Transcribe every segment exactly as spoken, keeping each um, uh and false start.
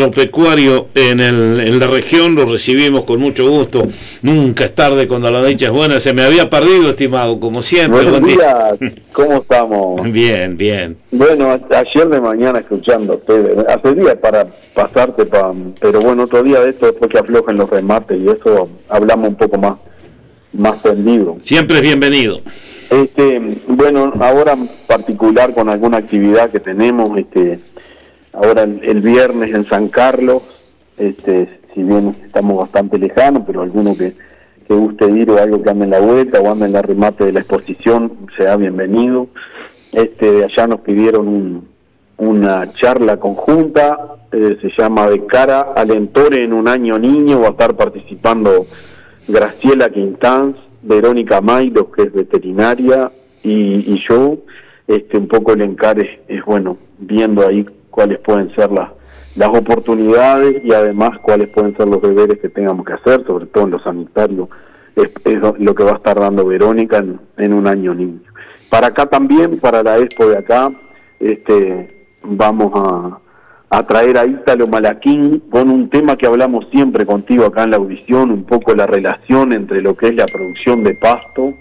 agropecuario en, el, en la región, lo recibimos con mucho gusto. Nunca es tarde cuando la dicha es buena. Se me había perdido, estimado, como siempre. Buenos Buen días, día. ¿Cómo estamos? Bien, bien. Bueno, ayer de mañana escuchándote, hace días para pasarte, pa, pero bueno, otro día de esto después que aflojen los remates y eso hablamos un poco más, más tendido. Siempre es bienvenido. Este, bueno, ahora en particular con alguna actividad que tenemos, este, ahora el, el viernes en San Carlos, este, si bien estamos bastante lejanos, pero alguno que, que guste ir o algo que ande en la vuelta o ande en la remate de la exposición, sea bienvenido. Este, allá nos pidieron un, una charla conjunta, eh, se llama De cara al Entore en un año niño, va a estar participando Graciela Quintanz, Verónica Mayros, que es veterinaria, y, y yo, este, un poco el encare es, es bueno, viendo ahí cuáles pueden ser las, las oportunidades y además cuáles pueden ser los deberes que tengamos que hacer, sobre todo en lo sanitario, es, es lo que va a estar dando Verónica en, en un año niño. Para acá también, para la expo de acá, este, vamos a, a traer a Ítalo Malaquín con un tema que hablamos siempre contigo acá en la audición, un poco la relación entre lo que es la producción de pasto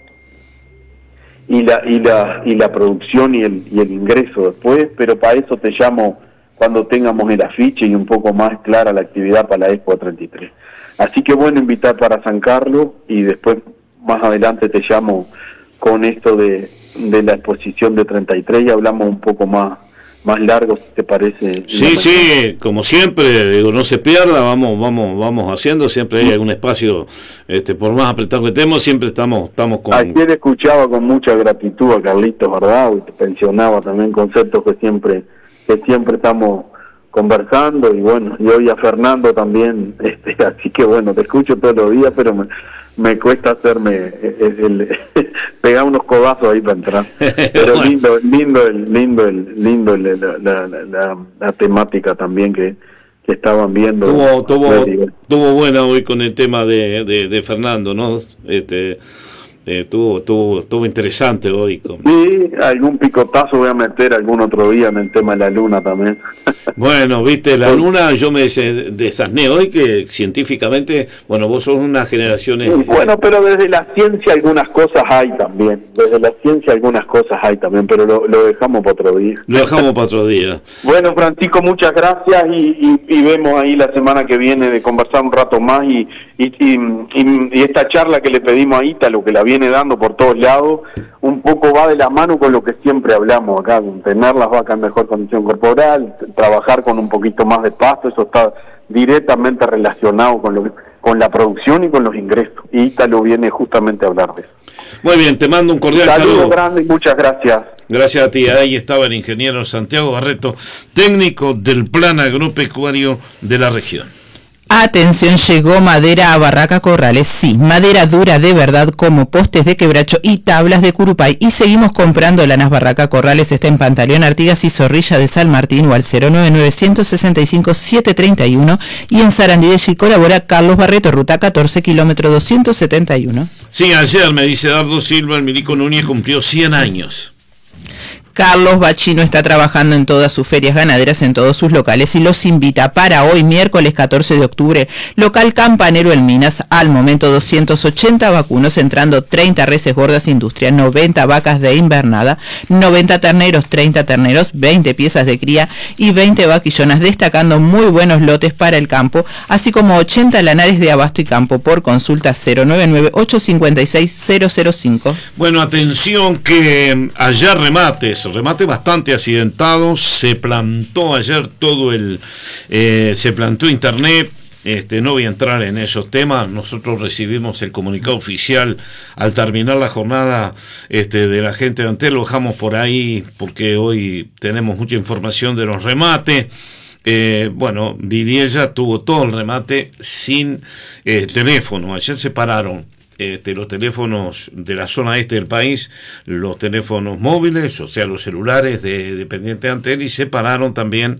y la y la y la producción y el y el ingreso después, pero para eso te llamo cuando tengamos el afiche y un poco más clara la actividad para la Expo treinta y tres. Así que bueno, invitar para San Carlos y después más adelante te llamo con esto de, de la exposición de treinta y tres y hablamos un poco más más largo, si te parece. Sí, sí, como siempre, digo, no se pierda, vamos, vamos, vamos haciendo, siempre hay algún espacio, este, por más apretado que estemos, siempre estamos, estamos con. Ayer escuchaba con mucha gratitud a Carlitos, ¿verdad? Y te pensionaba también conceptos que siempre, que siempre estamos conversando, y bueno, y hoy a Fernando también, este, así que bueno, te escucho todos los días, pero me, me cuesta hacerme el, el, el, pegar unos codazos ahí para entrar, pero bueno. lindo lindo el lindo el lindo el, la, la, la, la temática también que, que estaban viendo. Tuvo tuvo tuvo buena hoy con el tema de, de, de Fernando, ¿no? Este eh, tuvo tuvo tuvo interesante hoy con... Sí, algún picotazo voy a meter algún otro día en el tema de la luna también. Bueno, viste, la luna, yo me desasné hoy que científicamente, bueno, vos sos una generación... Sí, bueno, pero desde la ciencia algunas cosas hay también, desde la ciencia algunas cosas hay también, pero lo, lo dejamos para otro día. Lo dejamos para otro día. Bueno, Francisco, muchas gracias y, y, y vemos ahí la semana que viene de conversar un rato más y, y, y, y, y esta charla que le pedimos a Ítalo, que la viene dando por todos lados, un poco va de la mano con lo que siempre hablamos acá, con tener las vacas en mejor condición corporal, trabajar con un poquito más de pasto, eso está directamente relacionado con lo que, con la producción y con los ingresos, y Ítalo viene justamente a hablar de eso. Muy bien, te mando un cordial saludo. Saludo grande y muchas gracias. Gracias a ti. Ahí estaba el ingeniero Santiago Barreto, técnico del Plan Agropecuario de la región. Atención, llegó madera a Barraca Corrales, sí, madera dura de verdad como postes de quebracho y tablas de curupay. Y seguimos comprando lanas. Barraca Corrales está en Pantaleón Artigas y Zorrilla de San Martín o al cero nueve nueve, uno seis cinco, siete tres uno, y en Sarandí de Chi colabora Carlos Barreto, ruta catorce, kilómetro doscientos setenta y uno. Sí, ayer me dice Dardo Silva, el Milico Núñez cumplió cien años. Carlos Bachino está trabajando en todas sus ferias ganaderas, en todos sus locales, y los invita para hoy, miércoles catorce de octubre, local Campanero en Minas, al momento doscientos ochenta vacunos, entrando treinta reses gordas industria, noventa vacas de invernada, noventa terneros, treinta terneros, veinte piezas de cría y veinte vaquillonas, destacando muy buenos lotes para el campo, así como ochenta lanares de abasto y campo. Por consulta cero nueve nueve, ocho cinco seis, cero cero cinco. Bueno, atención que ayer remates, remate bastante accidentado, se plantó ayer todo el, eh, se plantó internet, este, no voy a entrar en esos temas, nosotros recibimos el comunicado oficial al terminar la jornada este, de la gente de Antel, lo dejamos por ahí porque hoy tenemos mucha información de los remates. Eh, bueno, Vidiella tuvo todo el remate sin eh, teléfono, ayer se pararon Este, los teléfonos de la zona este del país, los teléfonos móviles, o sea, los celulares de dependiente de Antel, y separaron también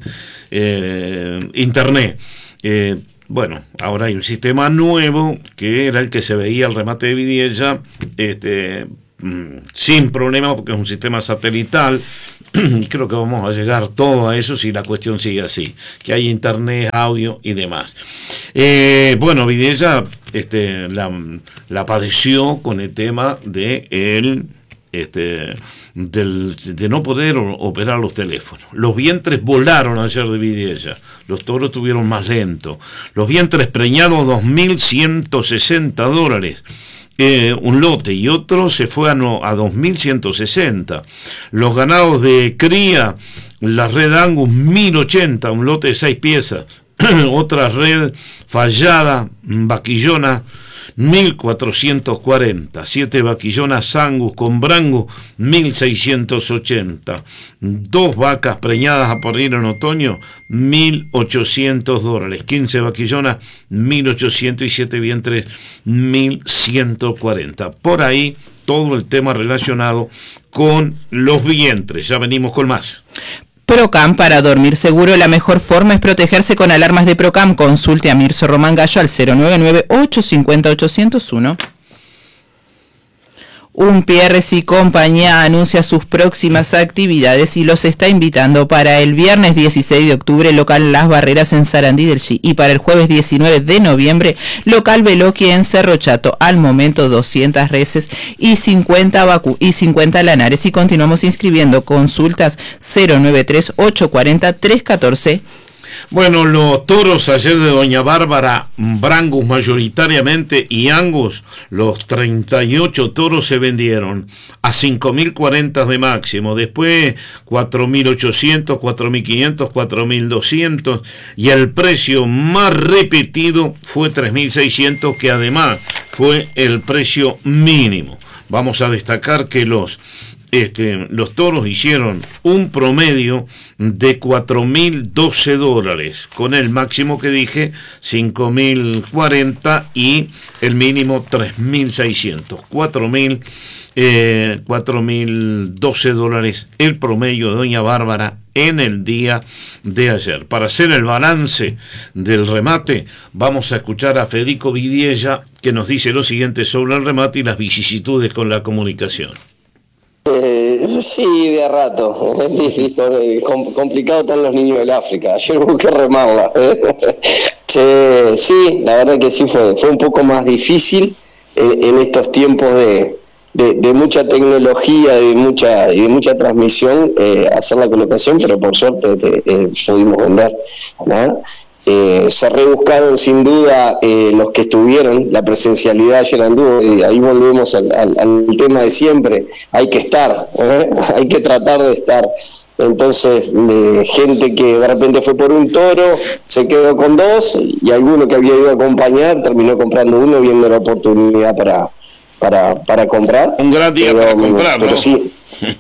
eh, internet. Eh, bueno, ahora hay un sistema nuevo que era el que se veía el remate de Vidiella, este, sin problema porque es un sistema satelital, y creo que vamos a llegar todo a eso si la cuestión sigue así, que hay internet, audio y demás. Eh, bueno, Vidiella este, la, la padeció con el tema de el, este, del, de no poder operar los teléfonos. Los vientres volaron ayer de Vidiella, los toros estuvieron más lentos. Los vientres preñados, dos mil ciento sesenta dólares. Eh, un lote, y otro se fue a, no, a dos mil ciento sesenta. Los ganados de cría, la red Angus mil ochenta, un lote de seis piezas. Otra red fallada, vaquillona, mil cuatrocientos cuarenta. Siete vaquillonas Angus con Brangus, mil seiscientos ochenta. Dos vacas preñadas a parir en otoño, mil ochocientos dólares. quince vaquillonas, mil ochocientos, y siete vientres, mil ciento cuarenta. Por ahí todo el tema relacionado con los vientres. Ya venimos con más. Procam, para dormir seguro, la mejor forma es protegerse con alarmas de Procam. Consulte a Mirso Román Gallo al cero nueve nueve, ocho cinco cero, ocho cero uno. Un Pierres y compañía anuncia sus próximas actividades y los está invitando para el viernes dieciséis de octubre, local Las Barreras en Sarandí del Chi, y para el jueves diecinueve de noviembre, local Veloqui en Cerro Chato. Al momento doscientas reses y cincuenta vacu y cincuenta lanares, y continuamos inscribiendo. Consultas cero nueve tres, ocho cuatro cero, tres uno cuatro. Bueno, los toros ayer de Doña Bárbara, Brangus mayoritariamente y Angus, los treinta y ocho toros se vendieron a cinco mil cuarenta de máximo, después cuatro mil ochocientos, cuatro mil quinientos, cuatro mil doscientos, y el precio más repetido fue tres mil seiscientos, que además fue el precio mínimo. Vamos a destacar que los Este, los toros hicieron un promedio de cuatro mil doce dólares, con el máximo que dije cinco mil cuarenta y el mínimo tres mil seiscientos. cuatro mil doce dólares el promedio de Doña Bárbara en el día de ayer. Para hacer el balance del remate, vamos a escuchar a Federico Vidiella, que nos dice lo siguiente sobre el remate y las vicisitudes con la comunicación. Eh, sí, de a rato. Com- complicado están los niños del África. Ayer hubo que remarla. che, sí, la verdad que sí fue, fue un poco más difícil eh, en estos tiempos de, de, de mucha tecnología y de mucha, y de mucha transmisión eh, hacer la colocación, pero por suerte eh, eh, pudimos vender, ¿no? Eh, se rebuscaron sin duda eh, los que estuvieron, la presencialidad ayer anduvo, y ahí volvemos al, al, al tema de siempre, hay que estar, ¿eh? hay que tratar de estar. Entonces, de gente que de repente fue por un toro, se quedó con dos, y alguno que había ido a acompañar terminó comprando uno, viendo la oportunidad para, para, para comprar. Un gran día pero, para comprar, pero ¿no? Sí.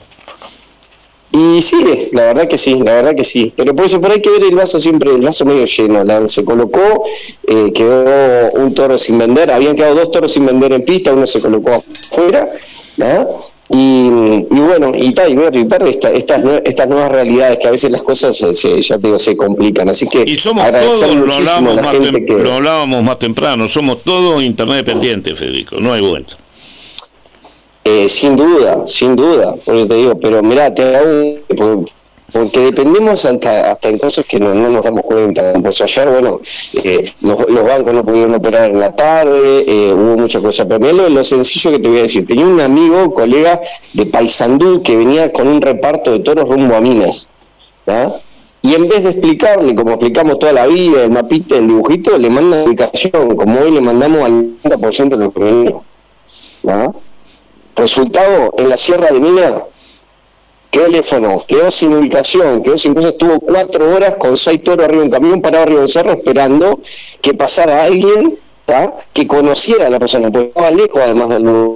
Y sí, la verdad que sí, la verdad que sí. Pero por eso, por hay que ver el vaso siempre, el vaso medio lleno. La, se colocó, eh, quedó un toro sin vender, habían quedado dos toros sin vender en pista, uno se colocó afuera, ¿no? Y, y bueno, y tal, y ver, y ver esta, estas, estas nuevas realidades, que a veces las cosas se, se, ya te digo, se complican. Así que y somos agradecer todos, lo muchísimo a la hablábamos, gente más tem- que... lo hablábamos más temprano, somos todos internet dependientes, Federico, no hay vuelta. Eh, sin duda, sin duda, por eso te digo, pero mirá, te hago, porque dependemos hasta, hasta en cosas que no, no nos damos cuenta. Pues ayer, bueno, eh, los, los bancos no pudieron operar en la tarde, eh, hubo muchas cosas, pero mirá lo, lo sencillo que te voy a decir. Tenía un amigo, colega de Paysandú, que venía con un reparto de toros rumbo a Minas, ¿no? Y en vez de explicarle, como explicamos toda la vida, el mapita, el dibujito, le manda explicación, como hoy le mandamos al noventa por ciento de los primeros, ¿no? Resultado, en la Sierra de Minas, quedó teléfono, quedó sin ubicación, quedó sin cosas, estuvo cuatro horas con seis toros arriba de un camión parado arriba de un cerro esperando que pasara alguien, ¿tá? Que conociera a la persona, porque estaba lejos además del lugar.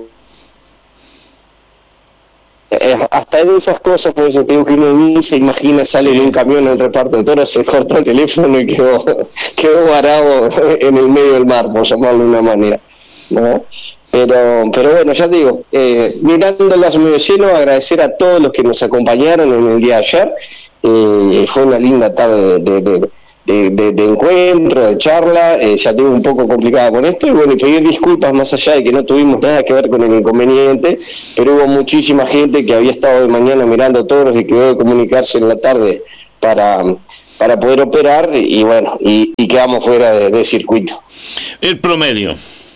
Eh, hasta en esas cosas, por eso te digo que uno ni se imagina, sale en un camión en el reparto de toros, se corta el teléfono y quedó, quedó varado en el medio del mar, por llamarlo de una manera, ¿no? Pero, pero bueno, ya te digo, eh, mirando el vaso medio lleno, agradecer a todos los que nos acompañaron en el día de ayer, eh, fue una linda tarde de, de, de, de, de encuentro, de charla, eh, ya tengo un poco complicada con esto, y bueno, y pedir disculpas más allá de que no tuvimos nada que ver con el inconveniente, pero hubo muchísima gente que había estado de mañana mirando toros y quedó de comunicarse en la tarde para, para poder operar, y, y bueno, y, y quedamos fuera de, de circuito. El promedio.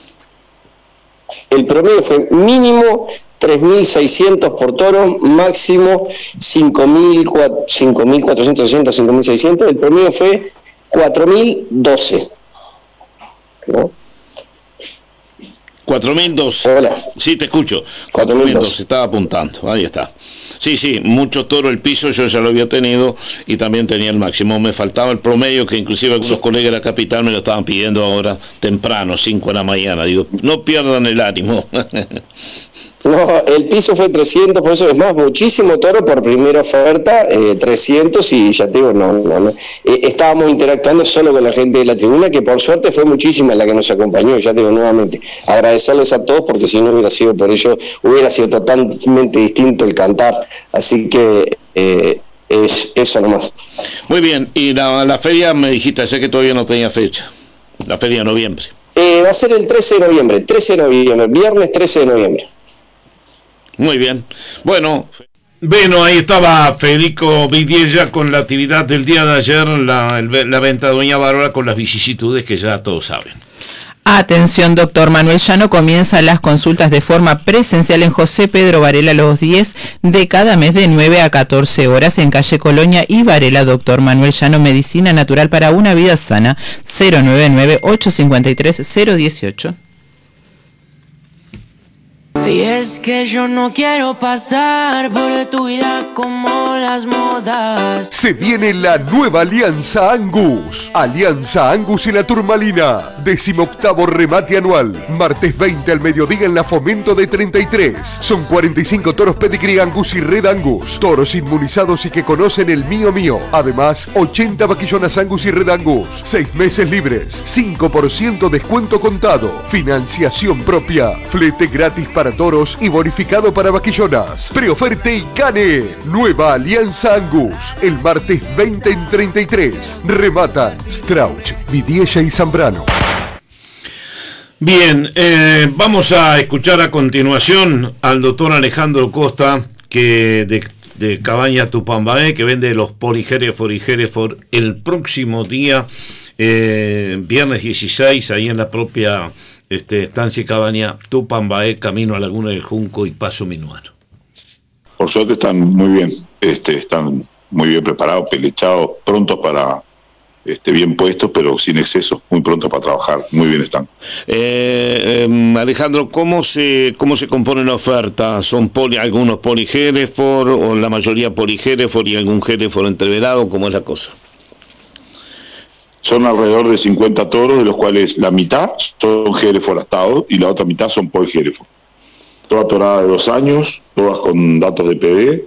El promedio fue mínimo tres mil seiscientos por toro, máximo cinco mil cuatrocientos sesenta, cinco mil seiscientos, el promedio fue cuatro mil doce. ¿No? cuatro mil doce. Hola. Sí, te escucho. cuatro mil doce, estaba apuntando, ahí está. Sí, sí, mucho toro el piso, yo ya lo había tenido y también tenía el máximo. Me faltaba el promedio, que inclusive algunos colegas de la capital me lo estaban pidiendo ahora temprano, cinco de la mañana. Digo, no pierdan el ánimo. No, el piso fue trescientos, por eso es más, muchísimo toro por primera oferta, eh, trescientos, y ya te digo, no, no, no. Eh, estábamos interactuando solo con la gente de la tribuna, que por suerte fue muchísima la que nos acompañó, ya te digo nuevamente, agradecerles a todos, porque si no hubiera sido por ello, hubiera sido totalmente distinto el cantar, así que eh, es eso nomás. Muy bien, y la, la feria me dijiste, sé que todavía no tenía fecha, la feria de noviembre. Eh, va a ser el trece de noviembre, trece de noviembre, viernes trece de noviembre. Muy bien. Bueno, bueno, ahí estaba Federico Vidiella con la actividad del día de ayer, la, la venta de Doña Bárbara, con las vicisitudes que ya todos saben. Atención, doctor Manuel Llano, comienzan las consultas de forma presencial en José Pedro Varela los diez de cada mes de nueve a catorce horas en calle Colonia y Varela. Doctor Manuel Llano, medicina natural para una vida sana. Cero nueve nueve, ocho cinco tres, cero uno ocho. Y es que yo no quiero pasar por tu vida como las modas. Se viene la nueva Alianza Angus. Alianza Angus y la Turmalina. Decimoctavo remate anual. Martes veinte al mediodía en la Fomento de treinta y tres. Son cuarenta y cinco toros Pedigree Angus y Red Angus. Toros inmunizados y que conocen el mío mío. Además, ochenta vaquillonas Angus y Red Angus. seis meses libres. cinco por ciento descuento contado. Financiación propia. Flete gratis para toros y bonificado para vaquillonas. Preoferte y gane. Nueva Alianza Angus. El martes veinte en treinta y tres. Rematan Strauch, Vidiella y Zambrano. Bien, eh, vamos a escuchar a continuación al doctor Alejandro Costa, que de, de Cabaña Tupambaé, que vende los Poligerefor y Gerefor el próximo día, eh, viernes dieciséis, ahí en la propia Este, estancia y Cabaña Tupambaé, camino a Laguna del Junco y Paso Minuano. Por suerte están muy bien, este, están muy bien preparados, pelechados, prontos para, este, bien puestos, pero sin exceso, muy prontos para trabajar, muy bien están. Eh, eh, Alejandro, ¿cómo se cómo se compone la oferta? ¿Son poli, algunos poligerefor o la mayoría poligerefor y algún gerefor entreverado? ¿Cómo es la cosa? Son alrededor de cincuenta toros, de los cuales la mitad son Gerefor atados y la otra mitad son Pol Gerefor. Toda torada de dos años, todas con datos de P D,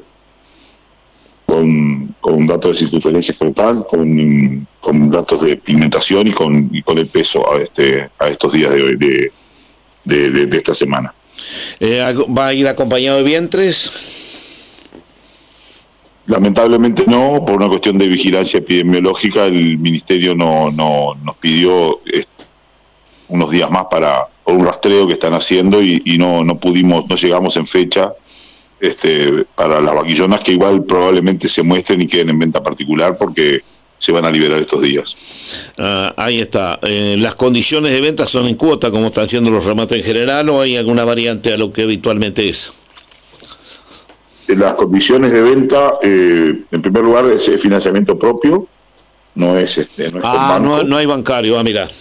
con, con datos de circunferencia escrotal, con, con datos de pigmentación y con, y con el peso a, este, a estos días de hoy, de, de, de, de esta semana. Eh, ¿Va a ir acompañado de vientres? Lamentablemente no, por una cuestión de vigilancia epidemiológica, el Ministerio no, no nos pidió eh, unos días más para por un rastreo que están haciendo y, y no, no pudimos, no llegamos en fecha este, para las vaquillonas, que igual probablemente se muestren y queden en venta particular porque se van a liberar estos días. Uh, ahí está. Eh, ¿Las condiciones de venta son en cuota, como están haciendo los remates en general, o hay alguna variante a lo que habitualmente es? Las condiciones de venta, eh, en primer lugar, es financiamiento propio, no es este, no es ah, no, no hay bancario, ah, mira.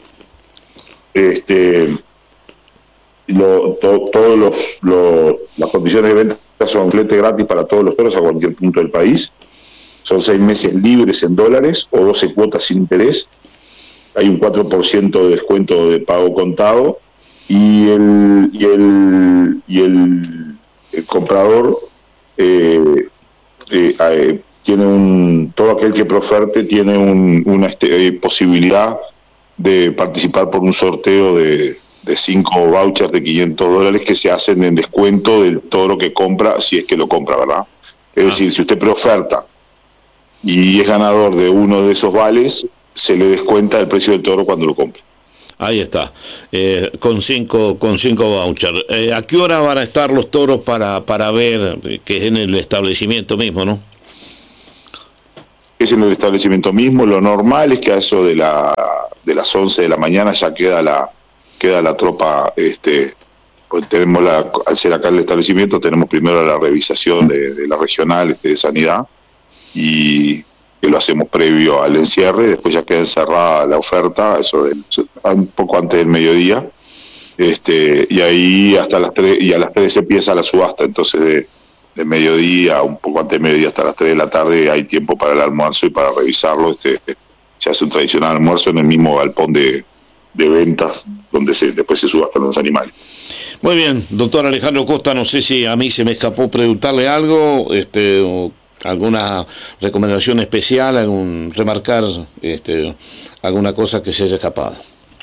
Este, lo, to, todos los, los las condiciones de venta son flete gratis para todos los toros a cualquier punto del país. Son seis meses libres en dólares o doce cuotas sin interés. Hay un cuatro por ciento de descuento de pago contado y el y el y el, el comprador Eh, eh, eh, tiene un todo aquel que proferte tiene un, una este, eh, posibilidad de participar por un sorteo de, de cinco vouchers de quinientos dólares que se hacen en descuento del toro que compra, si es que lo compra, ¿verdad? Es ah. decir, si usted preoferta y es ganador de uno de esos vales, se le descuenta el precio del toro cuando lo compre. Ahí está, eh, con cinco con cinco vouchers. Eh, ¿A qué hora van a estar los toros para, para ver, que es en el establecimiento mismo, no? Es en el establecimiento mismo. Lo normal es que a eso de la de las once de la mañana ya queda la queda la tropa. Este, pues tenemos la, al ser acá el establecimiento, tenemos primero la revisación de, de la regional este, de sanidad, y que lo hacemos previo al encierre. Después ya queda encerrada la oferta, eso de, un poco antes del mediodía, este, y ahí hasta las tres, y a las tres empieza la subasta. Entonces de, de mediodía, un poco antes del mediodía hasta las tres de la tarde hay tiempo para el almuerzo y para revisarlo. Este, se hace un tradicional almuerzo en el mismo galpón de, de ventas donde se, después se subastan los animales. Muy bien, doctor Alejandro Costa, no sé si a mí se me escapó preguntarle algo, este, o alguna recomendación especial, algún remarcar este, alguna cosa que se haya escapado.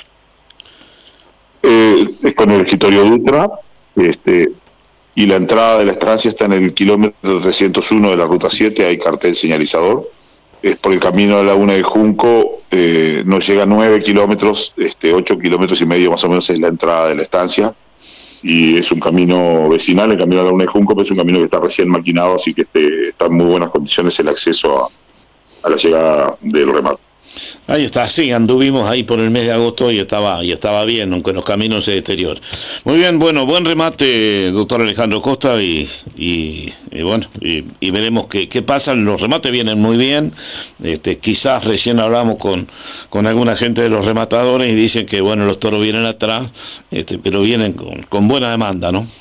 Eh, es con el escritorio Dutra, este, y la entrada de la estancia está en el kilómetro trescientos uno de la ruta siete, hay cartel señalizador. Es por el camino de Laguna de Junco, eh, nos llega a nueve kilómetros, este, ocho kilómetros y medio más o menos es la entrada de la estancia, y es un camino vecinal, el camino de Laguna de Junco, pero es un camino que está recién maquinado, así que este, está en muy buenas condiciones el acceso a, a la llegada del remate. Ahí está, sí, anduvimos ahí por el mes de agosto y estaba y estaba bien, aunque los caminos de exterior. Muy bien, bueno, buen remate, doctor Alejandro Costa, y, y, y bueno, y, y veremos qué, qué pasa. Los remates vienen muy bien, este, quizás recién hablamos con, con alguna gente de los rematadores y dicen que bueno, los toros vienen atrás, este, pero vienen con, con buena demanda, ¿no?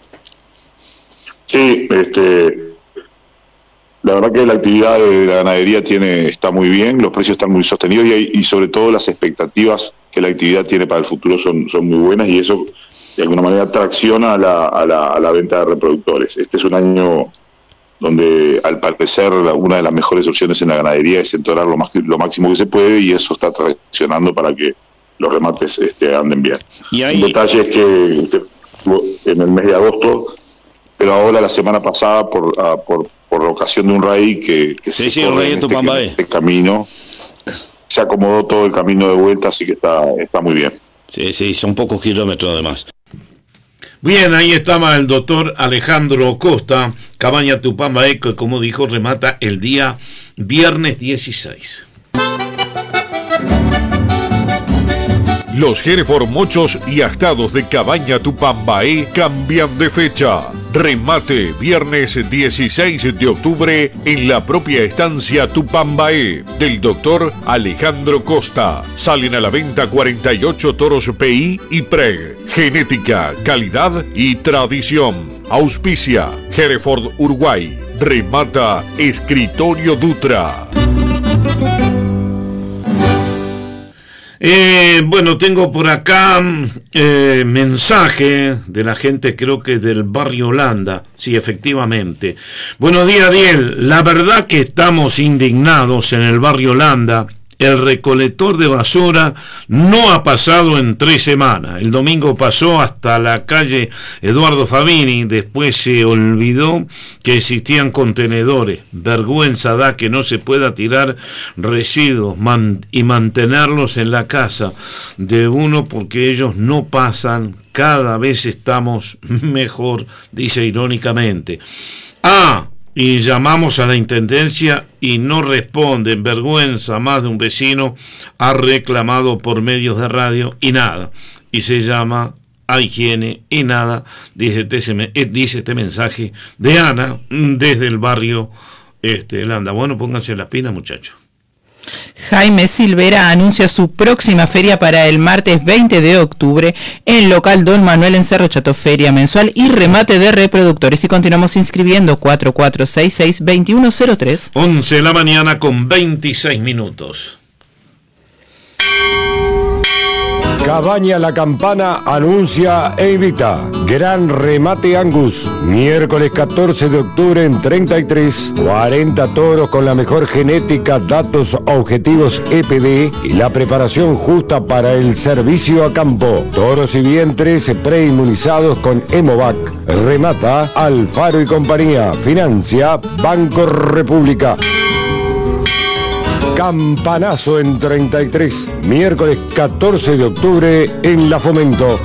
Sí, este... la verdad que la actividad de la ganadería tiene está muy bien, los precios están muy sostenidos, y, hay, y sobre todo las expectativas que la actividad tiene para el futuro son, son muy buenas, y eso de alguna manera tracciona a la, a, la, a la venta de reproductores. Este es un año donde al parecer una de las mejores opciones en la ganadería es entorar lo, más, lo máximo que se puede, y eso está traccionando para que los remates este, anden bien. ¿Y ahí? Un detalle es que este, en el mes de agosto, pero ahora la semana pasada por, uh, por por ocasión de un raíz que, que sí, se sí, corre en este, en este camino, se acomodó todo el camino de vuelta, así que está, está muy bien. Sí, sí, son pocos kilómetros además. Bien, ahí estaba el doctor Alejandro Costa, Cabaña Tupambaé, que como dijo, remata el día viernes dieciséis. Los Hereford mochos y astados de Cabaña Tupambaé cambian de fecha. Remate viernes dieciséis de octubre en la propia estancia Tupambaé del doctor Alejandro Costa. Salen a la venta cuarenta y ocho toros P I y Preg. Genética, calidad y tradición. Auspicia Hereford Uruguay. Remata Escritorio Dutra. Eh, bueno, tengo por acá eh, mensaje de la gente, creo que del barrio Holanda. Sí, efectivamente. Buenos días, Ariel. La verdad que estamos indignados en el barrio Holanda. El recolector de basura no ha pasado en tres semanas. El domingo pasó hasta la calle Eduardo Fabini, después se olvidó que existían contenedores. Vergüenza da que no se pueda tirar residuos man- y mantenerlos en la casa de uno porque ellos no pasan. Cada vez estamos mejor, dice irónicamente. Ah, y llamamos a la intendencia y no responden. Vergüenza, más de un vecino ha reclamado por medios de radio y nada. Y se llama a higiene y nada, dice este, dice este mensaje de Ana desde el barrio este, Holanda. Bueno, pónganse las pilas, muchachos. Jaime Silvera anuncia su próxima feria para el martes veinte de octubre en local Don Manuel en Cerro Chato, feria mensual y remate de reproductores. Y continuamos inscribiendo cuatro cuatro seis seis, dos uno cero tres. once de la mañana con veintiséis minutos. Cabaña La Campana anuncia e invita. Gran remate Angus. Miércoles catorce de octubre en treinta y tres. cuarenta toros con la mejor genética, datos objetivos E P D y la preparación justa para el servicio a campo. Toros y vientres preinmunizados con Hemovac. Remata Alfaro y compañía. Financia Banco República. Campanazo en treinta y tres, miércoles catorce de octubre en La Fomento.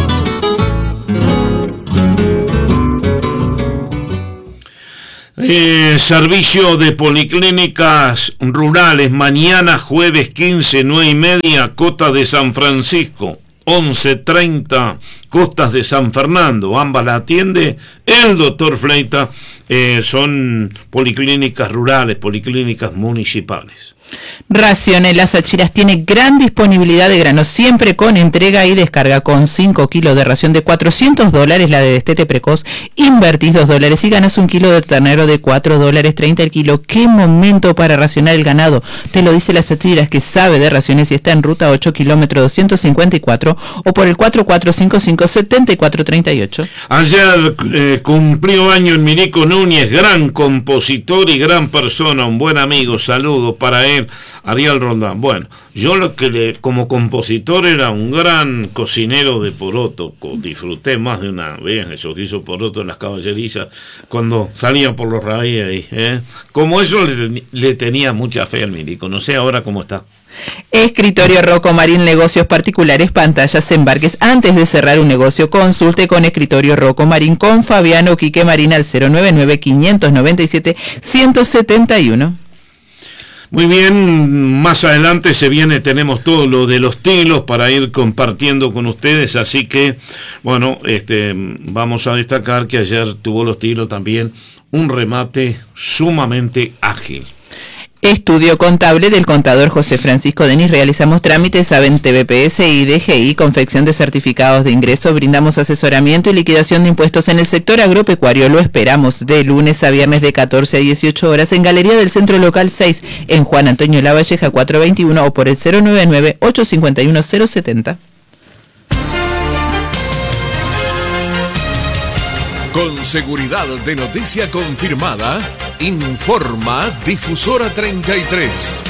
Eh, servicio de policlínicas rurales, mañana jueves quince, nueve y media, Costa de San Francisco, once treinta, Costas de San Fernando, ambas la atiende el doctor Fleita. Eh, son policlínicas rurales, policlínicas municipales. Raciones Las Achiras tiene gran disponibilidad de granos, siempre con entrega y descarga, con cinco kilos de ración de cuatrocientos dólares, la de destete precoz, invertís dos dólares y ganas un kilo de ternero de cuatro dólares treinta el kilo. ¿Qué momento para racionar el ganado? Te lo dice Las Achiras, que sabe de raciones y está en ruta ocho, kilómetro doscientos cincuenta y cuatro, o por el cuatro cuatro cinco cinco, siete cuatro tres ocho. Ayer eh, cumplió año el Milico Núñez, gran compositor y gran persona, un buen amigo, saludos para él. Ariel Rondán. Bueno, yo lo que le, como compositor era un gran cocinero de poroto, disfruté más de una vez esos guisos poroto en las caballerizas cuando salía por los raíces ahí, ¿eh? Como eso le, le tenía mucha fe al Milico, no sé ahora cómo está. Escritorio Rocco Marín, negocios particulares, pantallas, embarques. Antes de cerrar un negocio, consulte con Escritorio Rocco Marín, con Fabiano Quique Marín al cero nueve nueve, cinco nueve siete, uno cero siete uno. Muy bien, más adelante se viene, tenemos todo lo de los tilos para ir compartiendo con ustedes, así que, bueno, este, vamos a destacar que ayer tuvo los tilos también un remate sumamente ágil. Estudio contable del contador José Francisco Denis. Realizamos trámites A V E N T B P S y D G I, confección de certificados de ingreso. Brindamos asesoramiento y liquidación de impuestos en el sector agropecuario. Lo esperamos de lunes a viernes de catorce a dieciocho horas en Galería del Centro Local seis, en Juan Antonio Lavalleja cuatrocientos veintiuno, o por el cero nueve nueve, ocho cinco uno, cero setenta. Con seguridad de noticia confirmada, informa Difusora treinta y tres.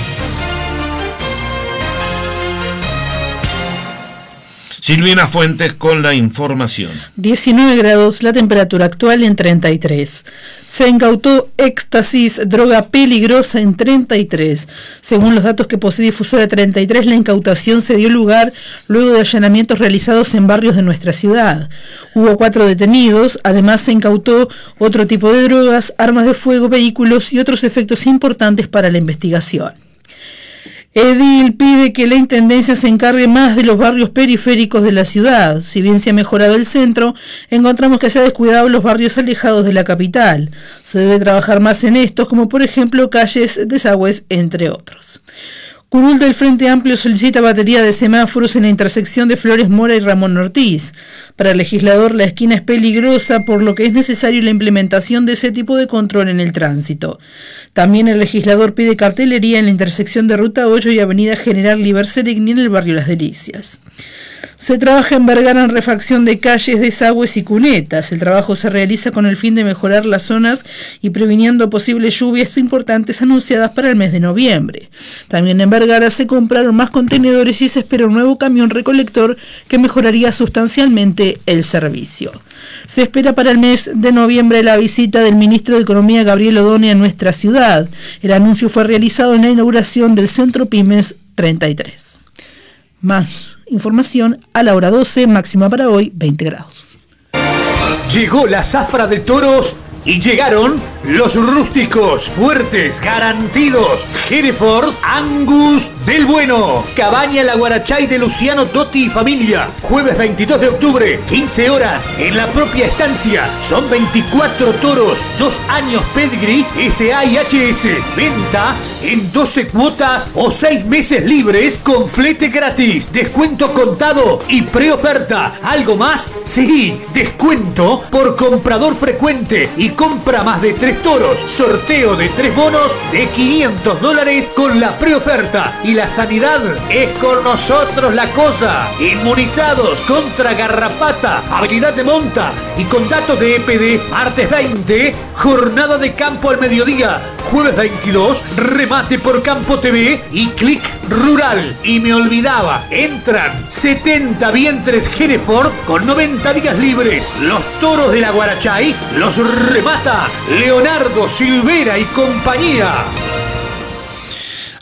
Silvina Fuentes con la información. diecinueve grados, la temperatura actual en treinta y tres. Se incautó éxtasis, droga peligrosa en treinta y tres. Según los datos que posee Difusora treinta y tres, la incautación se dio lugar luego de allanamientos realizados en barrios de nuestra ciudad. Hubo cuatro detenidos, además se incautó otro tipo de drogas, armas de fuego, vehículos y otros efectos importantes para la investigación. Edil pide que la Intendencia se encargue más de los barrios periféricos de la ciudad. Si bien se ha mejorado el centro, encontramos que se ha descuidado los barrios alejados de la capital. Se debe trabajar más en estos, como por ejemplo calles, desagües, entre otros. Curul del Frente Amplio solicita batería de semáforos en la intersección de Flores Mora y Ramón Ortiz. Para el legislador, la esquina es peligrosa, por lo que es necesario la implementación de ese tipo de control en el tránsito. También el legislador pide cartelería en la intersección de Ruta ocho y Avenida General Liber Seregni en el barrio Las Delicias. Se trabaja en Vergara en refacción de calles, desagües y cunetas. El trabajo se realiza con el fin de mejorar las zonas y previniendo posibles lluvias importantes anunciadas para el mes de noviembre. También en Vergara se compraron más contenedores y se espera un nuevo camión recolector que mejoraría sustancialmente el servicio. Se espera para el mes de noviembre la visita del ministro de Economía, Gabriel O'Donnell, a nuestra ciudad. El anuncio fue realizado en la inauguración del Centro Pymes treinta y tres. Más información a la hora doce, máxima para hoy veinte grados. Llegó la zafra de toros y llegaron los rústicos, fuertes, garantidos. Hereford Angus del Bueno. Cabaña La Guarachay de Luciano Totti y familia. Jueves veintidós de octubre, quince horas, en la propia estancia. Son veinticuatro toros, dos años pedigree, S A y H S. Venta en doce cuotas o seis meses libres con flete gratis. Descuento contado y preoferta. ¿Algo más? Sí, descuento por comprador frecuente y compra más de tres toros. Sorteo de tres bonos de quinientos dólares con la preoferta. Y la sanidad es con nosotros la cosa. Inmunizados contra garrapata, habilidad de monta y con datos de E P D. Martes veinte, jornada de campo al mediodía. Jueves veintidós, remate por Campo T V y Click Rural. Y me olvidaba, entran setenta vientres Hereford con noventa días libres. Los toros de la Guarachay los remata Leonardo Silvera y compañía.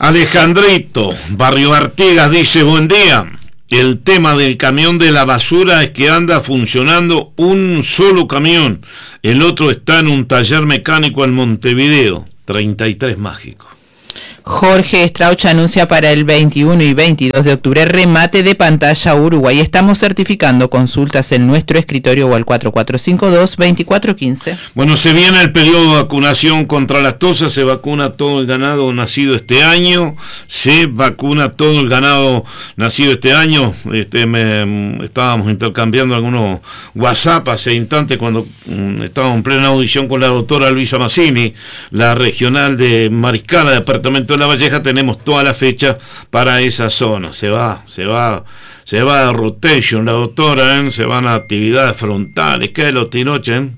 Alejandrito, Barrio Artigas, dice: buen día. El tema del camión de la basura es que anda funcionando un solo camión. El otro está en un taller mecánico en Montevideo. treinta y tres mágico. Jorge Strauch anuncia para el veintiuno y veintidós de octubre remate de pantalla Uruguay. Estamos certificando. Consultas en nuestro escritorio o al cuatro cuatro cinco dos, dos cuatro uno cinco. Bueno, se viene el periodo de vacunación contra las tosas. Se vacuna todo el ganado nacido este año. Se vacuna todo el ganado nacido este año. Este, me, estábamos intercambiando algunos WhatsApp hace instantes cuando um, estábamos en plena audición con la doctora Luisa Massini, la regional de Mariscala, departamento de La Valleja. Tenemos toda la fecha para esa zona. Se va, se va, se va a rotation la doctora, ¿eh? Se van a actividades frontales. ¿Qué es los tinoches? ¿eh?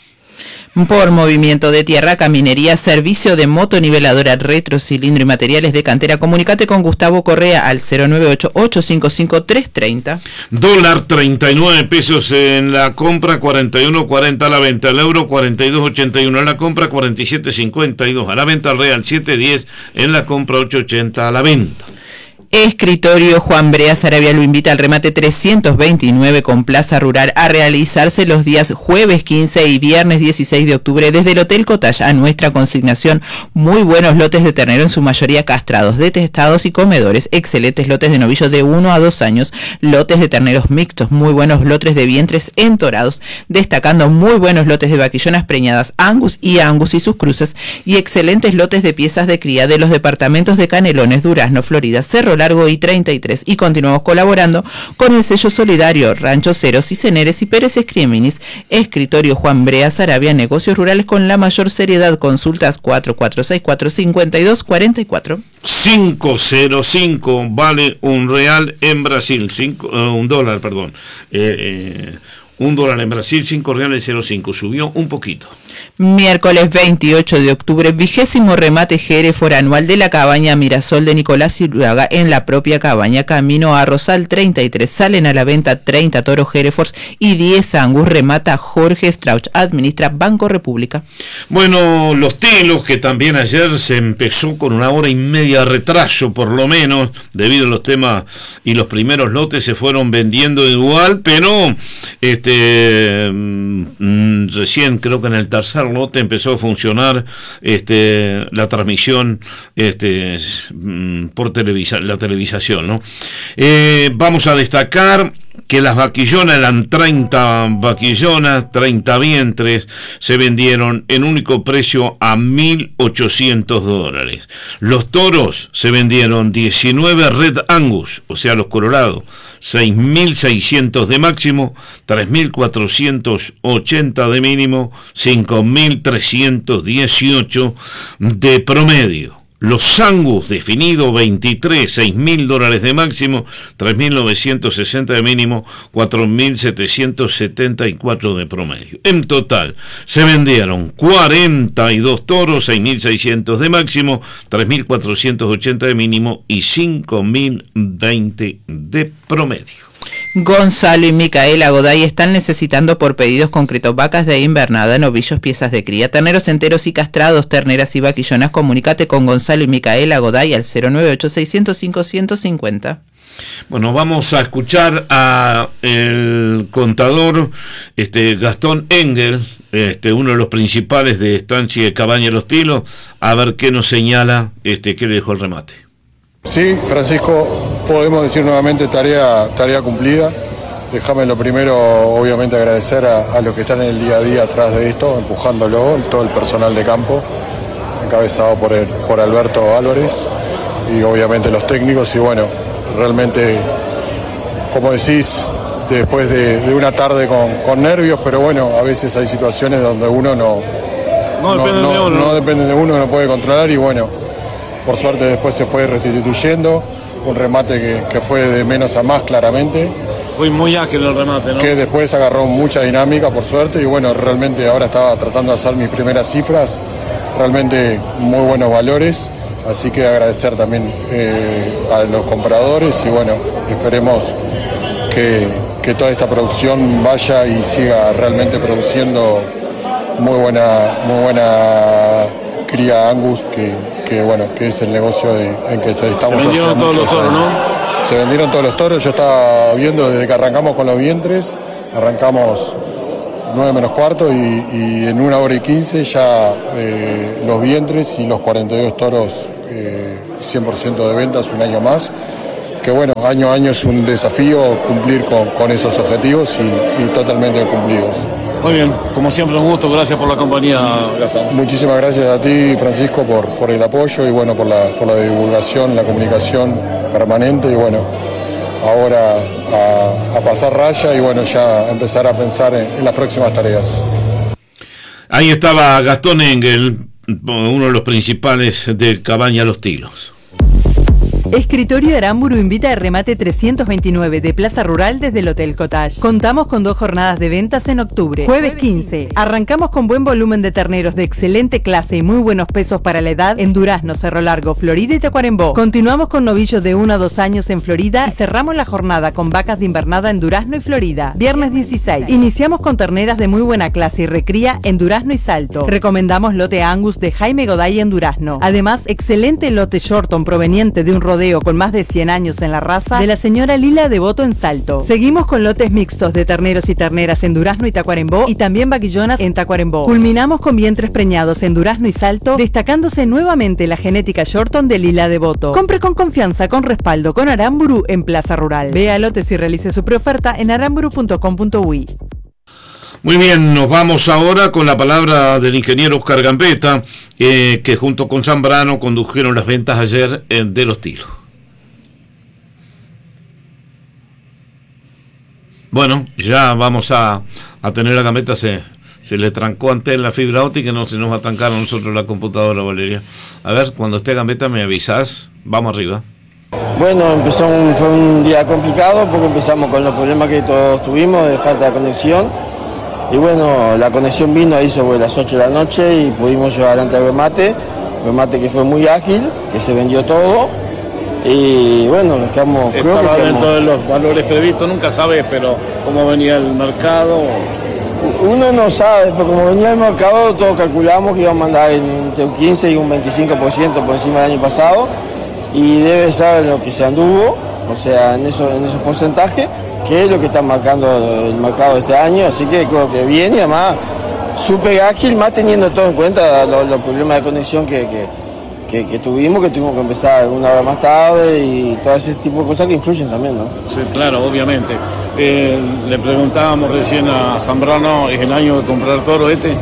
Por movimiento de tierra, caminería, servicio de motoniveladora, retro, cilindro y materiales de cantera. Comunicate con Gustavo Correa al cero nueve ocho, ocho cinco cinco, tres tres cero. Dólar treinta y nueve pesos en la compra, cuarenta y uno cuarenta a la venta. El euro cuarenta y dos ochenta y uno a la compra, cuarenta y siete cincuenta y dos a la venta. El real siete diez en la compra, ocho ochenta a la venta. Escritorio Juan Brea Sarabia lo invita al remate trescientos veintinueve con Plaza Rural a realizarse los días jueves quince y viernes dieciséis de octubre desde el Hotel Cottage. A nuestra consignación, muy buenos lotes de ternero, en su mayoría castrados, detestados y comedores, excelentes lotes de novillos de uno a dos años, lotes de terneros mixtos, muy buenos lotes de vientres entorados, destacando muy buenos lotes de vaquillonas preñadas, Angus y Angus y sus cruces, y excelentes lotes de piezas de cría de los departamentos de Canelones, Durazno, Florida, Cerro Largo y treinta y tres. Y continuamos colaborando con el sello solidario Rancho Ceros y Ceneres y Pérez Escrieminis. Escritorio Juan Brea Sarabia, negocios rurales con la mayor seriedad. Consultas cuatro cuatro seis cuatro, cinco dos cuatro cuatro. cinco cero cinco vale un real en Brasil, cinco, uh, un dólar, perdón. Eh, eh, un dólar en Brasil, cinco reales cero cinco, subió un poquito. Miércoles veintiocho de octubre, vigésimo remate Hereford anual de la cabaña Mirasol de Nicolás Zuluaga en la propia cabaña, camino a Rosal treinta y tres. Salen a la venta treinta toros Herefords y diez Angus. Remata Jorge Strauch, administra Banco República. Bueno, los telos, que también ayer se empezó con una hora y media de retraso, por lo menos, debido a los temas, y los primeros lotes se fueron vendiendo igual, pero este mmm, recién creo que en el tercer lote empezó a funcionar este la transmisión este por televisa, la televisación, ¿no? Eh, vamos a destacar que las vaquillonas, eran treinta vaquillonas, treinta vientres, se vendieron en único precio a mil ochocientos dólares. Los toros se vendieron diecinueve Red Angus, o sea, los colorados, seis mil seiscientos de máximo, tres mil cuatrocientos ochenta de mínimo, cinco mil trescientos dieciocho de promedio. Los Angus definido veintitrés, seis mil dólares de máximo, tres mil novecientos sesenta de mínimo, cuatro mil setecientos setenta y cuatro de promedio. En total se vendieron cuarenta y dos toros, seis mil seiscientos de máximo, tres mil cuatrocientos ochenta de mínimo y cinco mil veinte de promedio. Gonzalo y Micaela Goday están necesitando por pedidos concretos vacas de invernada, novillos, piezas de cría, terneros enteros y castrados, terneras y vaquillonas. Comunícate con Gonzalo y Micaela Goday al cero nueve ocho, seis cero cinco, ciento cincuenta. Bueno, vamos a escuchar a el contador este Gastón Engel, este uno de los principales de Estancia de Cabaña Los Tilos, a ver qué nos señala, este qué le dejó el remate. Sí, Francisco, podemos decir nuevamente tarea, tarea cumplida. Déjame lo primero, obviamente, agradecer a, a los que están en el día a día atrás de esto, empujándolo, todo el personal de campo, encabezado por, el, por Alberto Álvarez, y obviamente los técnicos. Y bueno, realmente, como decís, después de, de una tarde con, con nervios, pero bueno, a veces hay situaciones donde uno no, no, no, depende, no, de uno. no depende de uno, no puede controlar, y bueno, por suerte después se fue restituyendo, un remate que, que fue de menos a más claramente. Fue muy ágil el remate, ¿no? Que después agarró mucha dinámica, por suerte, y bueno, realmente ahora estaba tratando de hacer mis primeras cifras, realmente muy buenos valores, así que agradecer también eh, a los compradores, y bueno, esperemos que, que toda esta producción vaya y siga realmente produciendo muy buena, muy buena cría Angus, que, que bueno, que es el negocio de, en que estamos. Se vendieron todos los toros, ¿no? Se vendieron todos los toros. Yo estaba viendo desde que arrancamos con los vientres, arrancamos nueve menos cuarto y, y en una hora y quince ya eh, los vientres y los cuarenta y dos toros eh, cien por ciento de ventas, un año más. Que bueno, año a año es un desafío cumplir con, con esos objetivos y, y totalmente cumplidos. Muy bien, como siempre un gusto, gracias por la compañía, Gastón. Muchísimas gracias a ti, Francisco, por, por el apoyo y bueno, por la, por la divulgación, la comunicación permanente y bueno, ahora a, a pasar raya y bueno, ya empezar a pensar en, en las próximas tareas. Ahí estaba Gastón Engel, uno de los principales de Cabaña Los Tilos. Escritorio Aramburu invita a remate trescientos veintinueve de Plaza Rural desde el Hotel Cottage. Contamos con dos jornadas de ventas en octubre. Jueves quince. Arrancamos con buen volumen de terneros de excelente clase y muy buenos pesos para la edad en Durazno, Cerro Largo, Florida y Tacuarembó. Continuamos con novillos de uno a dos años en Florida y cerramos la jornada con vacas de invernada en Durazno y Florida. Viernes dieciséis. Iniciamos con terneras de muy buena clase y recría en Durazno y Salto. Recomendamos lote Angus de Jaime Goday en Durazno. Además, excelente lote Shorton proveniente de un rodeo con más de cien años en la raza de la señora Lila Devoto en Salto. Seguimos con lotes mixtos de terneros y terneras en Durazno y Tacuarembó y también vaquillonas en Tacuarembó. Culminamos con vientres preñados en Durazno y Salto, destacándose nuevamente la genética Shorton de Lila Devoto. Compre con confianza, con respaldo, con Aramburu en Plaza Rural. Vea lotes y realice su preoferta en aramburu punto com punto uy. Muy bien, nos vamos ahora con la palabra del ingeniero Oscar Gambetta, eh, que junto con Zambrano condujeron las ventas ayer eh, de Los Tilos. Bueno, ya vamos a, a tener a Gambetta, se, se le trancó antes la fibra óptica, no se nos va a trancar a nosotros la computadora, Valeria. A ver, cuando esté Gambetta me avisás, vamos arriba. Bueno, empezó un, fue un día complicado porque empezamos con los problemas que todos tuvimos de falta de conexión. Y bueno, la conexión vino ahí sobre las ocho de la noche y pudimos llevar adelante el remate, remate que fue muy ágil, que se vendió todo. Y bueno, nos quedamos, creo que Estaba quedamos, dentro de los valores previstos, nunca sabes, pero cómo venía el mercado. Uno no sabe, pero como venía el mercado, todos calculamos que íbamos a mandar entre un quince y un veinticinco por ciento por encima del año pasado. Y debe ser lo que se anduvo, o sea, en, eso, en esos porcentajes, que es lo que está marcando el mercado de este año, así que creo que bien y además súper ágil, más teniendo todo en cuenta los, los problemas de conexión que, que, que, que tuvimos, que tuvimos que empezar una hora más tarde y todo ese tipo de cosas que influyen también, ¿no? Sí, claro, obviamente. Eh, le preguntábamos recién a Zambrano, ¿es el año de comprar toro este?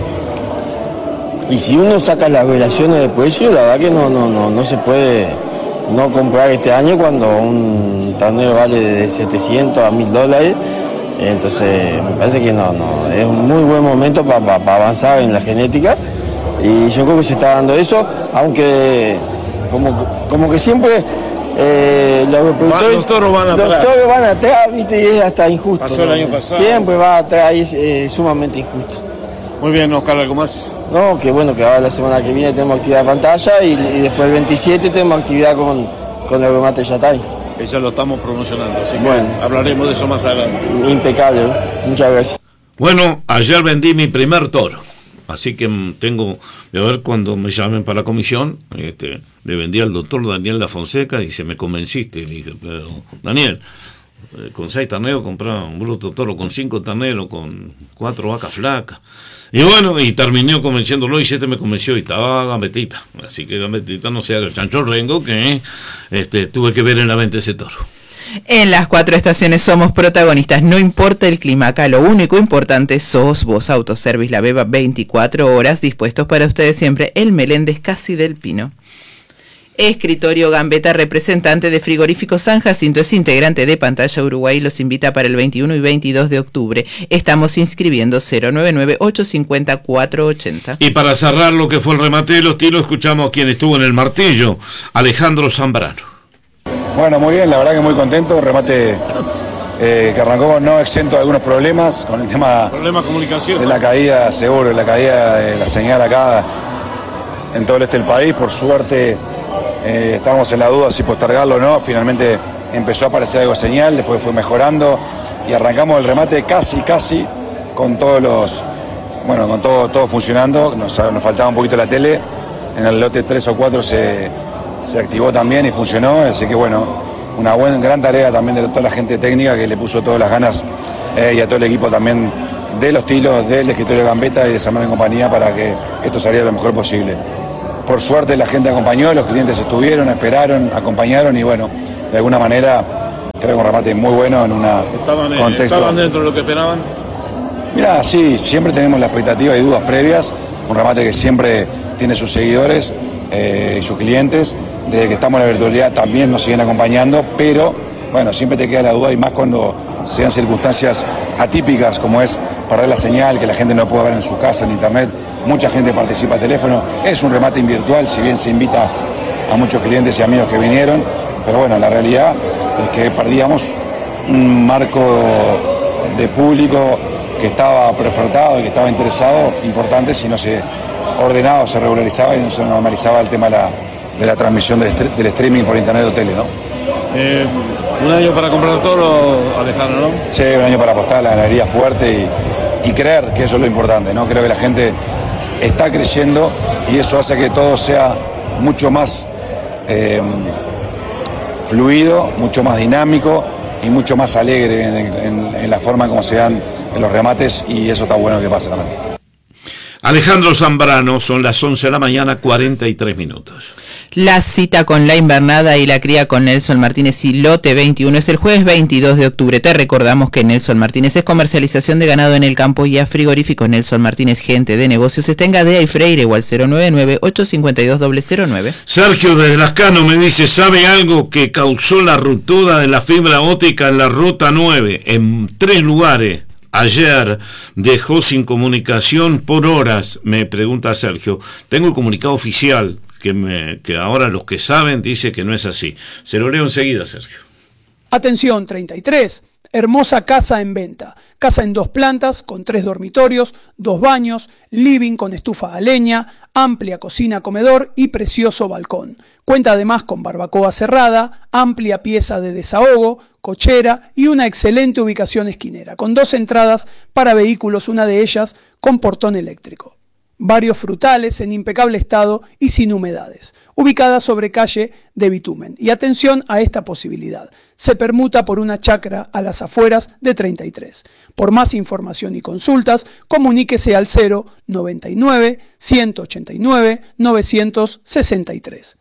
Y si uno saca las relaciones de precio, la verdad que no, no, no, no se puede no comprar este año cuando un ternero vale de setecientos a mil dólares, entonces me parece que no, no, es un muy buen momento para pa, pa avanzar en la genética y yo creo que se está dando eso, aunque como, como que siempre eh, los reproductores, los toros van atrás, los toros van atrás, ¿viste? Y es hasta injusto. Pasó ¿no? el año pasado. Siempre va atrás y es eh, sumamente injusto. Muy bien, Oscar, ¿algo más? No, que bueno, que ahora la semana que viene tenemos actividad de pantalla y, y después el veintisiete tenemos actividad con, con el remate Yatay. Que ya lo estamos promocionando, así que bueno, hablaremos de eso más adelante. Impecable, muchas gracias. Bueno, ayer vendí mi primer toro, así que tengo, a ver cuando me llamen para la comisión, este, le vendí al doctor Daniel La Fonseca y se me convenciste, dije, pero Daniel, con seis terneros compraba un bruto toro, con cinco terneros, con cuatro vacas flacas. Y bueno, y terminé convenciéndolo y este me convenció y estaba Gambetita. Así que Gambetita no sea el chancho rengo que este, tuve que ver en la venta ese toro. En las cuatro estaciones somos protagonistas, no importa el clima, acá lo único importante sos vos. Autoservice La Beba, veinticuatro horas dispuestos para ustedes siempre. El Meléndez Casi del Pino. Escritorio Gambetta, representante de Frigorífico San Jacinto, es integrante de Pantalla Uruguay, los invita para el veintiuno y veintidós de octubre. Estamos inscribiendo cero nueve nueve, ocho cinco cero, cuatro ocho cero. Y para cerrar lo que fue el remate de Los Tilos, escuchamos a quien estuvo en el martillo, Alejandro Zambrano. Bueno, muy bien, la verdad que muy contento, remate eh, que arrancó no exento de algunos problemas, con el tema Problema de comunicación de la caída, seguro, la caída de la señal acá en todo el este del país, por suerte. Eh, estábamos en la duda si postergarlo o no, finalmente empezó a aparecer algo de señal, después fue mejorando y arrancamos el remate casi, casi con todos los, bueno, con todo, todo funcionando, nos, nos faltaba un poquito la tele en el lote tres o cuatro se, se activó también y funcionó, así que bueno, una buena, gran tarea también de toda la gente técnica que le puso todas las ganas eh, y a todo el equipo también de los tilos, del escritorio Gambetta y de Samar en compañía para que esto saliera lo mejor posible. Por suerte la gente acompañó, los clientes estuvieron, esperaron, acompañaron y bueno, de alguna manera creo que un remate muy bueno en un contexto. ¿Estaban dentro de lo que esperaban? Mirá, sí, siempre tenemos la expectativa y dudas previas, un remate que siempre tiene sus seguidores eh, y sus clientes, desde que estamos en la virtualidad también nos siguen acompañando, pero bueno, siempre te queda la duda y más cuando sean circunstancias atípicas como es perder la señal, que la gente no pueda ver en su casa, en internet, mucha gente participa a teléfono, es un remate virtual, si bien se invita a muchos clientes y amigos que vinieron, pero bueno, la realidad es que perdíamos un marco de público que estaba preofertado y que estaba interesado, importante si no se ordenaba o se regularizaba y no se normalizaba el tema de la, de la transmisión del, del streaming por internet o tele, ¿no? Eh, un año para comprar toro, Alejandro, ¿no? Sí, un año para apostar a la ganadería fuerte y, y creer que eso es lo importante, ¿no? Creo que la gente está creyendo y eso hace que todo sea mucho más eh, fluido, mucho más dinámico y mucho más alegre en, en, en la forma como se dan en los remates y eso está bueno que pase también. Alejandro Zambrano, son las once de la mañana, cuarenta y tres minutos. La cita con la invernada y la cría con Nelson Martínez y lote veintiuno es el jueves veintidós de octubre. Te recordamos que Nelson Martínez es comercialización de ganado en el campo y a frigorífico. Nelson Martínez, gente de negocios, está en Gadea y Freire o al cero nueve nueve, ocho cinco dos, cero cero nueve. Sergio desde Lascano me dice, ¿sabe algo que causó la ruptura de la fibra óptica en la ruta nueve? En tres lugares. Ayer dejó sin comunicación por horas, me pregunta Sergio. Tengo el comunicado oficial, que, me, que ahora los que saben dice que no es así. Se lo leo enseguida, Sergio. Atención, treinta y tres. Hermosa casa en venta. Casa en dos plantas, con tres dormitorios, dos baños, living con estufa a leña, amplia cocina-comedor y precioso balcón. Cuenta además con barbacoa cerrada, amplia pieza de desahogo, cochera y una excelente ubicación esquinera, con dos entradas para vehículos, una de ellas con portón eléctrico. Varios frutales en impecable estado y sin humedades, ubicada sobre calle de bitumen. Y atención a esta posibilidad, se permuta por una chacra a las afueras de treinta y tres. Por más información y consultas, comuníquese al cero noventa y nueve, ciento ochenta y nueve, novecientos sesenta y tres.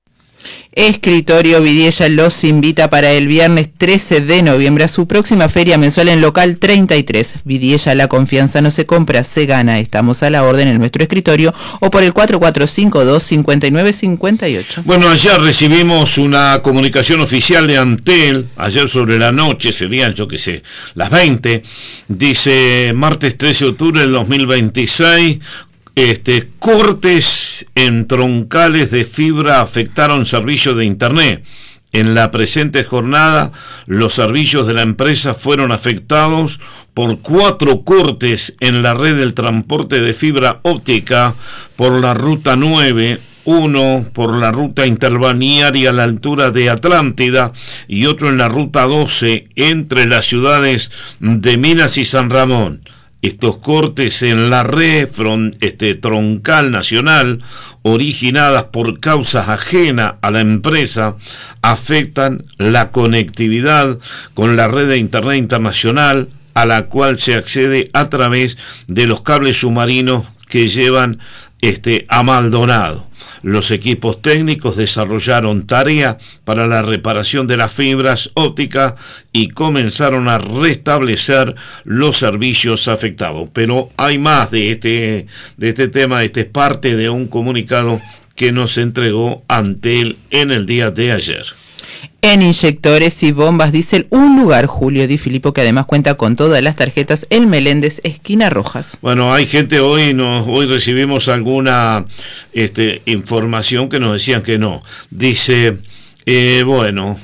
Escritorio Vidiella los invita para el viernes trece de noviembre a su próxima feria mensual en local treinta y tres. Vidiella, la confianza no se compra, se gana. Estamos a la orden en nuestro escritorio o por el cuatro cuatro cinco dos, cinco nueve cinco ocho. Bueno, ayer recibimos una comunicación oficial de Antel, ayer sobre la noche, serían, yo qué sé, las veinte. Dice, martes trece de octubre del dos mil veintiséis, Este, cortes en troncales de fibra afectaron servicios de internet. En la presente jornada, los servicios de la empresa fueron afectados por cuatro cortes en la red del transporte de fibra óptica por la ruta nueve, uno por la ruta interbalnearia a la altura de Atlántida y otro en la ruta doce entre las ciudades de Minas y San Ramón. Estos cortes en la red front, este, troncal nacional, originadas por causas ajenas a la empresa, afectan la conectividad con la red de Internet internacional, a la cual se accede a través de los cables submarinos que llevan este, a Maldonado. Los equipos técnicos desarrollaron tarea para la reparación de las fibras ópticas y comenzaron a restablecer los servicios afectados. Pero hay más de este, de este tema. Este es parte de un comunicado que nos entregó Antel en el día de ayer. En inyectores y bombas diésel, un lugar, Julio Di Filippo, que además cuenta con todas las tarjetas, el Meléndez, esquina Rojas. Bueno, hay gente hoy, nos, hoy recibimos alguna este, información que nos decían que no. Dice, eh, bueno,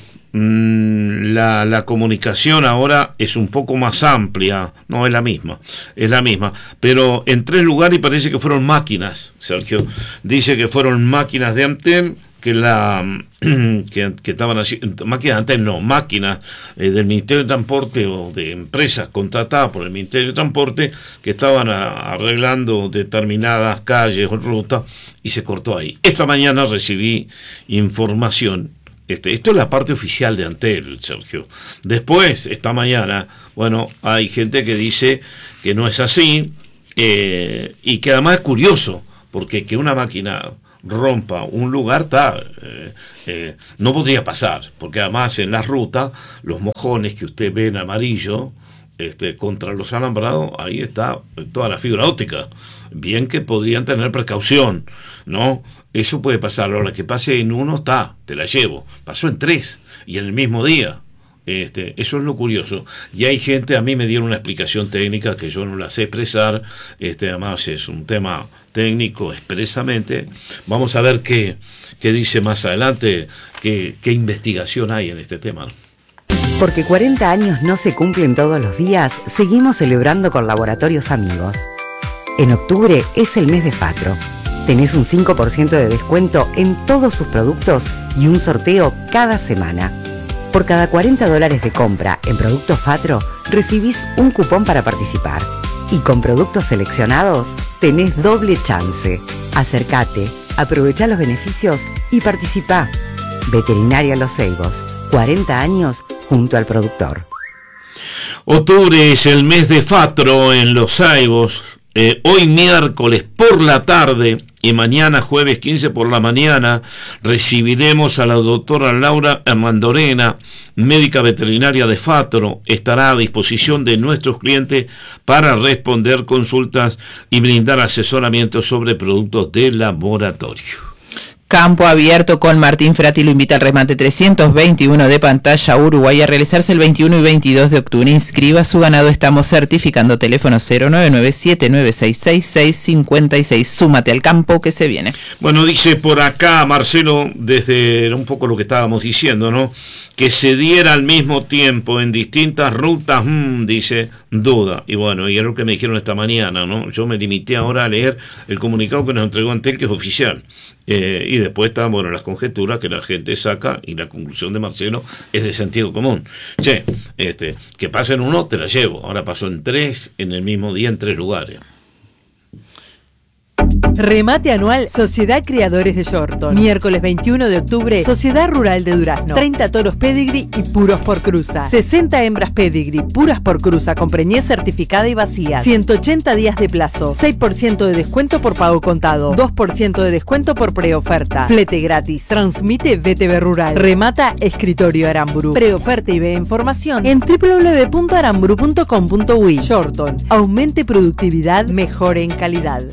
mmm, la, la comunicación ahora es un poco más amplia, no es la misma, es la misma, pero en tres lugares parece que fueron máquinas, Sergio. Dice que fueron máquinas de Antel que la que, que estaban haciendo, máquinas antes no, máquinas eh, del Ministerio de Transporte o de empresas contratadas por el Ministerio de Transporte que estaban a, arreglando determinadas calles o rutas y se cortó ahí. Esta mañana recibí información. Este, esto es la parte oficial de Antel, Sergio. Después, esta mañana, bueno, hay gente que dice que no es así, eh, y que además es curioso, porque que una máquina rompa un lugar está, eh, eh, no podría pasar, porque además en la ruta, los mojones que usted ve en amarillo, este, contra los alambrados, ahí está toda la fibra óptica. Bien que podrían tener precaución, ¿no? Eso puede pasar. Ahora que pase en uno, está, te la llevo. Pasó en tres y en el mismo día. Este, eso es lo curioso. Y hay gente, a mí me dieron una explicación técnica que yo no la sé expresar. Este, además es un tema técnico expresamente. Vamos a ver qué, qué dice más adelante, qué, qué investigación hay en este tema, ¿no? Porque cuarenta años no se cumplen todos los días, seguimos celebrando con Laboratorios Amigos. En octubre es el mes de Fatro. Tenés un cinco por ciento de descuento en todos sus productos y un sorteo cada semana. Por cada cuarenta dólares de compra en productos Fatro, recibís un cupón para participar. Y con productos seleccionados, tenés doble chance. Acércate, aprovechá los beneficios y participá. Veterinaria Los Ceibos, cuarenta años junto al productor. Octubre es el mes de Fatro en Los Ceibos. Eh, hoy miércoles por la tarde y mañana jueves quince por la mañana recibiremos a la doctora Laura Mandorena, médica veterinaria de Fatro. Estará a disposición de nuestros clientes para responder consultas y brindar asesoramiento sobre productos de laboratorio. Campo Abierto con Martín Frati lo invita al remate trescientos veintiuno de Pantalla Uruguay a realizarse el veintiuno y veintidós de octubre. Inscriba su ganado, estamos certificando. Teléfono cero nueve nueve siete nueve seis seis seis cinco seis. Súmate al campo que se viene. Bueno, dice por acá Marcelo, desde un poco lo que estábamos diciendo, ¿no? Que se diera al mismo tiempo en distintas rutas, mmm, dice, duda. Y bueno, y es lo que me dijeron esta mañana, ¿no? Yo me limité ahora a leer el comunicado que nos entregó Antel, que es oficial. Eh, y después están, bueno, las conjeturas que la gente saca, y la conclusión de Marcelo es de sentido común. Che, este, que pasa en uno, te la llevo. Ahora pasó en tres, en el mismo día, en tres lugares. Remate anual Sociedad Criadores de Yorton. Miércoles veintiuno de octubre, Sociedad Rural de Durazno. treinta toros pedigree y puros por cruza. sesenta hembras pedigree puras por cruza con preñez certificada y vacías. ciento ochenta días de plazo. seis por ciento de descuento por pago contado. dos por ciento de descuento por preoferta. Flete gratis. Transmite V T V Rural. Remata Escritorio Aramburu. Preoferta y ve información en doble u doble u doble u punto aramburu punto com punto uy. Yorton. Aumente productividad, mejore en calidad.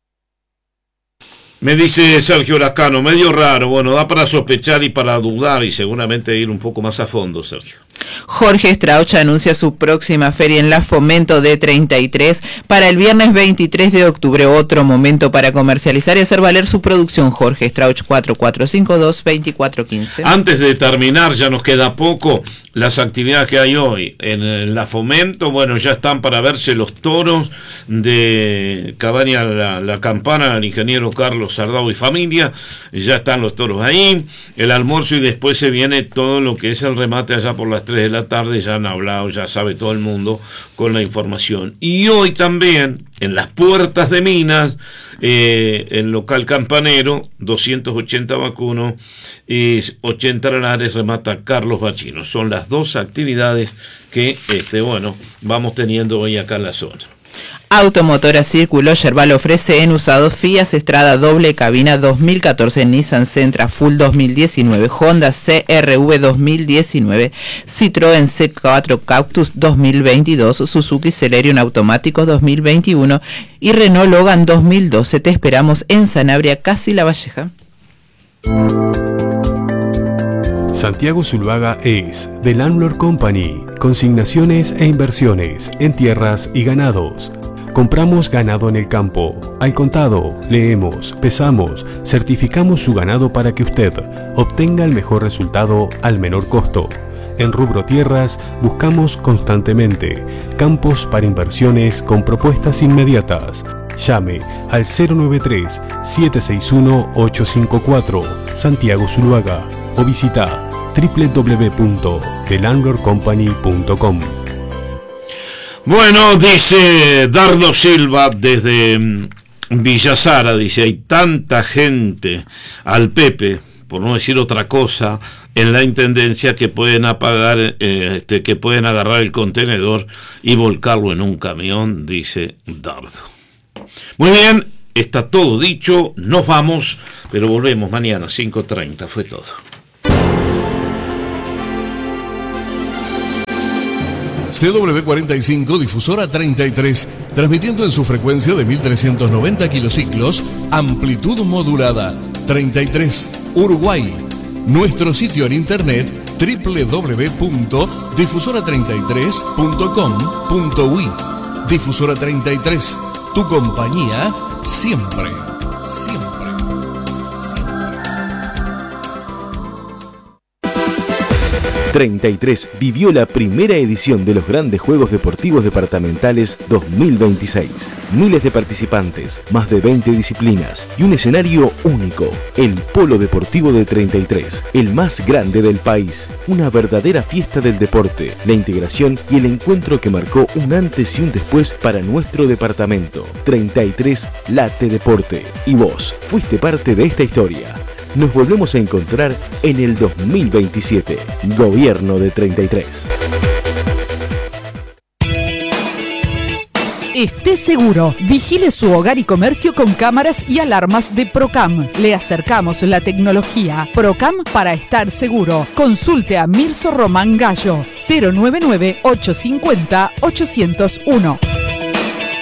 Me dice Sergio Lascano, medio raro, bueno, da para sospechar y para dudar y seguramente ir un poco más a fondo, Sergio. Jorge Strauch anuncia su próxima feria en la Fomento de treinta y tres para el viernes veintitrés de octubre, otro momento para comercializar y hacer valer su producción. Jorge Strauch, cuatro cuatro cinco dos, dos cuatro uno cinco. Antes de terminar, ya nos queda poco, las actividades que hay hoy en la Fomento, bueno, ya están para verse los toros de Cabaña la, la Campana, el ingeniero Carlos Sardau y familia, ya están los toros ahí, el almuerzo y después se viene todo lo que es el remate allá por las tres de la tarde, ya han hablado, ya sabe todo el mundo con la información. Y hoy también, en las puertas de Minas, eh, el local campanero, doscientos ochenta vacunos y ochenta lanares, remata Carlos Bachino. Son las dos actividades que, este, bueno, vamos teniendo hoy acá en la zona. Automotora Círculo Yerbal ofrece en usado Fiat Estrada doble cabina dos mil catorce, Nissan Sentra Full dos mil diecinueve, Honda C R V dos mil diecinueve, Citroën C cuatro Cactus dos mil veintidós, Suzuki Celerion Automático dos mil veintiuno y Renault Logan dos mil doce. Te esperamos en Sanabria, casi La Valleja. Santiago Zuluaga es The Landlord Company, consignaciones e inversiones en tierras y ganados. Compramos ganado en el campo, al contado, leemos, pesamos, certificamos su ganado para que usted obtenga el mejor resultado al menor costo. En rubro tierras buscamos constantemente campos para inversiones con propuestas inmediatas. Llame al cero nueve tres, siete seis uno, ocho cinco cuatro, Santiago Zuluaga, o visita doble u doble u doble u punto the landlord company punto com. Bueno, dice Dardo Silva desde Villa Sara, dice, hay tanta gente al Pepe, por no decir otra cosa, en la intendencia que pueden apagar, eh, este, que pueden agarrar el contenedor y volcarlo en un camión, dice Dardo. Muy bien, está todo dicho, nos vamos, pero volvemos mañana, cinco treinta, fue todo. C W cuarenta y cinco, difusora treinta y tres, transmitiendo en su frecuencia de mil trescientos noventa kilociclos, amplitud modulada, treinta y tres, Uruguay. Nuestro sitio en internet doble u doble u doble u punto difusora treinta y tres punto com punto uy. Difusora treinta y tres, tu compañía siempre, siempre. treinta y tres vivió la primera edición de los Grandes Juegos Deportivos Departamentales dos mil veintiséis. Miles de participantes, más de veinte disciplinas y un escenario único. El Polo Deportivo de treinta y tres, el más grande del país. Una verdadera fiesta del deporte, la integración y el encuentro que marcó un antes y un después para nuestro departamento. treinta y tres Late Deporte. Y vos fuiste parte de esta historia. Nos volvemos a encontrar en el dos mil veintisiete. Gobierno de treinta y tres. Esté seguro. Vigile su hogar y comercio con cámaras y alarmas de Procam. Le acercamos la tecnología. Procam para estar seguro. Consulte a Mirso Román Gallo. cero nueve nueve, ocho cinco cero, ocho cero uno.